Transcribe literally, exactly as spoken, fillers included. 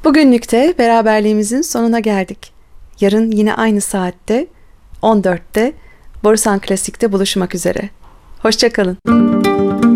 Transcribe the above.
Bugünlük de beraberliğimizin sonuna geldik. Yarın yine aynı saatte on dörtte Borusan Klasik'te buluşmak üzere. Hoşça kalın.